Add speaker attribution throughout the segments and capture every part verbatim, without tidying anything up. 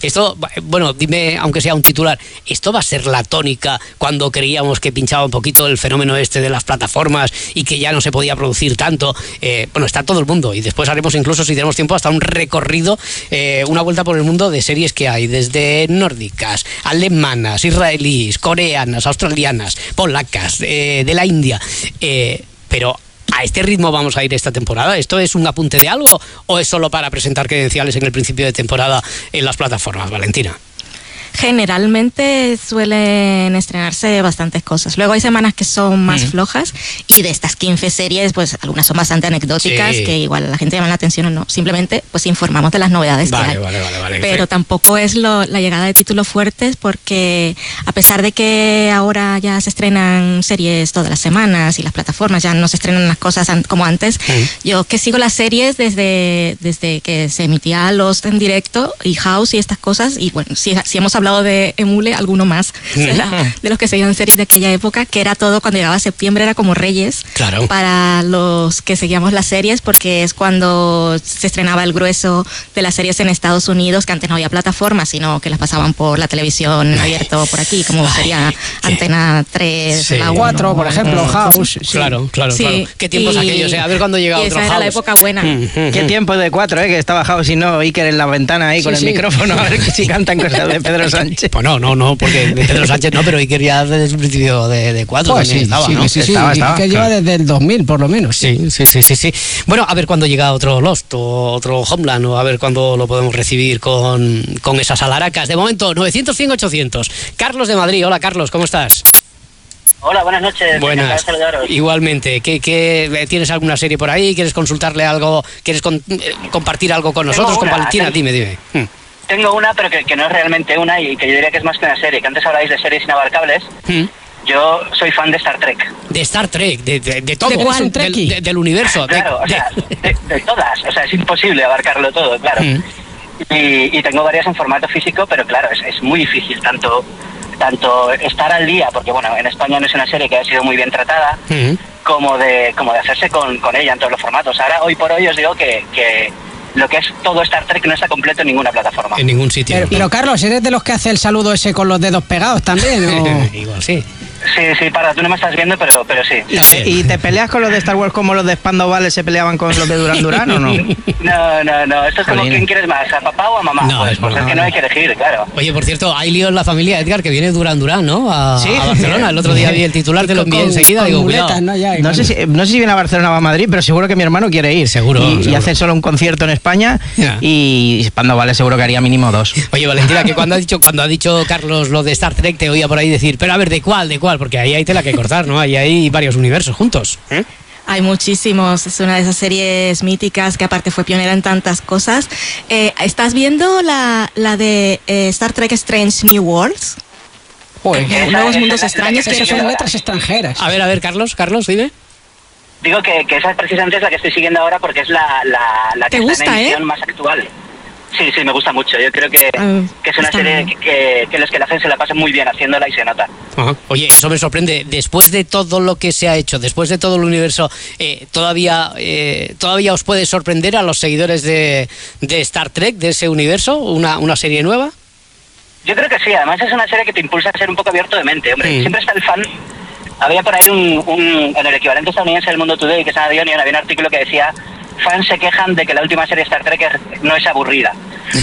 Speaker 1: Esto, bueno, dime, aunque sea un titular, ¿esto va a ser la tónica cuando creíamos que pinchaba un poquito el fenómeno este de las plataformas y que ya no se podía producir tanto? Eh, bueno, está todo el mundo, y después haremos incluso, si tenemos tiempo, hasta un recorrido, eh, una vuelta por el mundo de series que hay, desde nórdicas, alemanas, israelíes, coreanas, australianas, polacas, eh, de la India, eh, pero ¿a este ritmo vamos a ir esta temporada? ¿Esto es un apunte de algo o es solo para presentar credenciales en el principio de temporada en las plataformas, Valentina?
Speaker 2: Generalmente suelen estrenarse bastantes cosas. Luego hay semanas que son más mm. flojas, y de estas quince series, pues algunas son bastante anecdóticas, sí, que igual a la gente llama la atención o no. Simplemente pues informamos de las novedades
Speaker 1: vale,
Speaker 2: que hay.
Speaker 1: Vale, vale, vale.
Speaker 2: Pero sí, tampoco es lo, la llegada de títulos fuertes, porque a pesar de que ahora ya se estrenan series todas las semanas y las plataformas ya no se estrenan las cosas an- como antes, mm. yo que sigo las series desde, desde que se emitía Lost en directo y House y estas cosas, y bueno, si, si hemos hablado de Emule, alguno más de, la, de los que seguían series de aquella época, que era todo, cuando llegaba septiembre era como Reyes,
Speaker 1: claro,
Speaker 2: para los que seguíamos las series, porque es cuando se estrenaba el grueso de las series en Estados Unidos, que antes no había plataformas, sino que las pasaban por la televisión abierto por aquí, como sería Ay, Antena tres,
Speaker 3: sí,
Speaker 2: la
Speaker 3: cuatro, no, por ejemplo, House.
Speaker 1: Sí. Claro, claro,
Speaker 2: sí.
Speaker 1: claro. ¿Qué tiempos
Speaker 2: y,
Speaker 1: aquellos? Eh? A ver cuándo llega
Speaker 2: y
Speaker 1: otro
Speaker 2: esa
Speaker 1: House.
Speaker 2: Era la época buena.
Speaker 3: Mm-hmm. Qué tiempo de cuatro, ¿eh? Que estaba House y no Iker en la ventana ahí sí, con el sí. micrófono, a ver si cantan cosas de Pedro Sánchez.
Speaker 1: Pues no, no, no, porque de Pedro Sánchez no, pero Iker ya desde el principio de, de cuatro pues también sí, estaba,
Speaker 3: sí,
Speaker 1: ¿no?
Speaker 3: Sí, sí,
Speaker 1: estaba,
Speaker 3: sí.
Speaker 1: estaba.
Speaker 3: Iker lleva desde el dos mil, por lo menos.
Speaker 1: Sí, sí, sí, sí, sí. Bueno, a ver cuándo llega otro Lost o otro Homeland, o a ver cuándo lo podemos recibir con, con esas alaracas. De momento, novecientos, cien, ochocientos. Carlos de Madrid. Hola, Carlos, ¿cómo estás?
Speaker 4: Hola, buenas noches.
Speaker 1: Buenas. Igualmente. ¿Qué, qué, ¿Tienes alguna serie por ahí? ¿Quieres consultarle algo? ¿Quieres con, eh, compartir algo con nosotros, con Valentina? Dime, dime. Hmm.
Speaker 4: Tengo una, pero que, que no es realmente una, y que yo diría que es más que una serie. Que antes habláis de series inabarcables. Hmm. Yo soy fan de Star Trek.
Speaker 1: De Star Trek, de, de, de todo,
Speaker 3: ¿De
Speaker 1: del, de, del universo.
Speaker 4: Claro,
Speaker 1: de,
Speaker 4: o sea, de, de todas. O sea, es imposible abarcarlo todo, claro. Hmm. Y, y tengo varias en formato físico, pero claro, es, es muy difícil tanto... tanto estar al día, porque bueno, en España no es una serie que haya sido muy bien tratada, uh-huh. como de como de hacerse con, con ella en todos los formatos. Ahora, hoy por hoy, os digo que, que lo que es todo Star Trek no está completo en ninguna plataforma.
Speaker 1: En ningún sitio.
Speaker 3: Pero, pero Carlos, ¿eres de los que hace el saludo ese con los dedos pegados también? ¿O?
Speaker 1: Igual sí.
Speaker 4: Sí, sí, para, tú no me estás viendo, pero, pero sí.
Speaker 3: ¿Y te, ¿Y te peleas con los de Star Wars como los de Spandau Ballet se peleaban con los de Duran Duran o no?
Speaker 4: No, no, no. Esto es como, ¿quién quieres más? ¿A papá o a mamá?
Speaker 1: No,
Speaker 4: pues
Speaker 1: es
Speaker 4: pues es que no hay que elegir, claro.
Speaker 1: Oye, por cierto, hay lío en la familia, Edgar, que viene Duran Duran, ¿no? A,
Speaker 3: ¿Sí?
Speaker 1: a Barcelona. El otro día vi el titular, te lo envié enseguida. Digo,
Speaker 3: muletas,
Speaker 1: cuidado.
Speaker 3: ¿no? Ya, no, sé si, no sé si viene a Barcelona o a Madrid, pero seguro que mi hermano quiere ir.
Speaker 1: Seguro.
Speaker 3: Y,
Speaker 1: seguro.
Speaker 3: y hacer solo un concierto en España, yeah. Y Spandau Ballet seguro que haría mínimo dos.
Speaker 1: Oye, Valentina, que cuando ha dicho cuando ha dicho Carlos lo de Star Trek, te oía por ahí decir, pero a ver, ¿de cuál? ¿De cuál? Porque ahí hay tela que cortar, ¿no? Ahí hay varios universos juntos. ¿Eh?
Speaker 2: Hay muchísimos, es una de esas series míticas que aparte fue pionera en tantas cosas. Eh, ¿Estás viendo la, la de eh, Star Trek Strange New Worlds?
Speaker 3: Joder,
Speaker 2: eh, Nuevos Mundos Extraños.
Speaker 3: Esas son letras extranjeras.
Speaker 1: A ver, a ver, Carlos, Carlos, dime.
Speaker 4: Digo que, que esa precisamente es la que estoy siguiendo ahora, porque es la, la, la que
Speaker 2: ¿Te
Speaker 4: está
Speaker 2: gusta,
Speaker 4: en emisión
Speaker 2: eh?
Speaker 4: más actual. Sí, sí, me gusta mucho. Yo creo que, uh, que es una serie que, que, que los que la hacen se la pasan muy bien haciéndola y se nota.
Speaker 1: Ajá. Oye, eso me sorprende. Después de todo lo que se ha hecho, después de todo el universo, eh, todavía eh, todavía os puede sorprender a los seguidores de, de Star Trek, de ese universo, una, una serie nueva.
Speaker 4: Yo creo que sí. Además es una serie que te impulsa a ser un poco abierto de mente. Hombre, mm. siempre está el fan. Había por ahí un, un en el equivalente estadounidense del Mundo Today, que se llama The Onion, había un artículo que decía: fans se quejan de que la última serie de Star Trek no es aburrida.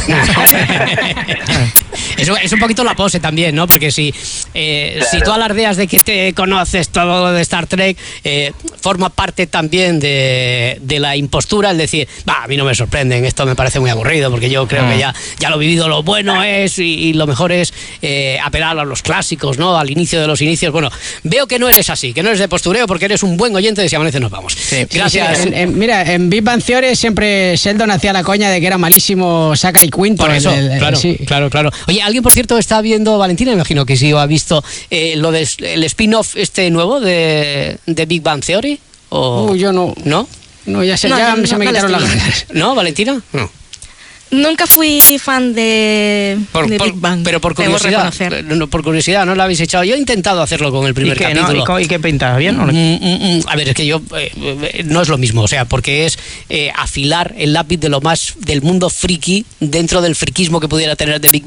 Speaker 1: Eso es un poquito la pose también, ¿no? Porque si, eh, claro. si tú alardeas de que te conoces todo lo de Star Trek, eh, forma parte también de, de la impostura, el decir, va, a mí no me sorprenden, esto me parece muy aburrido, porque yo creo mm. que ya, ya lo vivido, lo bueno es, y, y lo mejor es eh, apelar a los clásicos, ¿no? Al inicio de los inicios. Bueno, veo que no eres así, que no eres de postureo, porque eres un buen oyente de Si Amanece Nos Vamos.
Speaker 3: Sí,
Speaker 1: gracias.
Speaker 3: Sí, sí. En, en, mira, en Big Bang Theory siempre Sheldon hacía la coña de que era malísimo Zachary Quinto.
Speaker 1: Por eso,
Speaker 3: el, el,
Speaker 1: claro,
Speaker 3: sí.
Speaker 1: claro, claro. Oye, alguien, por cierto, está viendo, Valentina, imagino que sí, o ha visto eh, lo del de, spin-off este nuevo de, de Big Bang Theory. ¿O
Speaker 3: uh, yo no.
Speaker 1: ¿No?
Speaker 3: No, ya, se,
Speaker 2: no,
Speaker 3: ya
Speaker 2: no,
Speaker 3: se
Speaker 2: no,
Speaker 3: me
Speaker 2: no
Speaker 3: quitaron las ganas.
Speaker 1: ¿No, Valentina? No.
Speaker 2: Nunca fui fan de,
Speaker 1: por,
Speaker 2: de
Speaker 1: por,
Speaker 2: Big Bang.
Speaker 1: Pero por curiosidad, no, por curiosidad, ¿no lo habéis echado? Yo he intentado hacerlo con el primer
Speaker 3: ¿Y qué,
Speaker 1: capítulo.
Speaker 3: ¿no? ¿Y qué pinta? ¿Bien o no?
Speaker 1: Mm, mm, a ver, es que yo eh, no es lo mismo, o sea, porque es eh, afilar el lápiz de lo más del mundo friki dentro del friquismo que pudiera tener de Big